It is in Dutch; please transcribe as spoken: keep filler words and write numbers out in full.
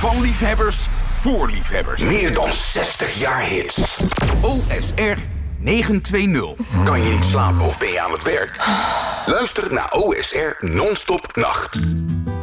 Van liefhebbers voor liefhebbers. Meer dan zestig jaar hits. O S R negenhonderdtwintig. Kan je niet slapen of ben je aan het werk? Luister naar O S R Non-Stop Nacht.